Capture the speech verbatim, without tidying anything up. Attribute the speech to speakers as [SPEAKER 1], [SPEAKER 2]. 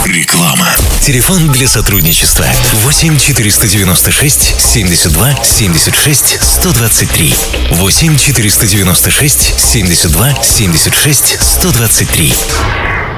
[SPEAKER 1] Реклама. Телефон для сотрудничества восемь четыреста девяносто шесть семьдесят два семьдесят шесть сто двадцать три. восемь четыреста девяносто шесть семьдесят два семьдесят шесть сто двадцать три.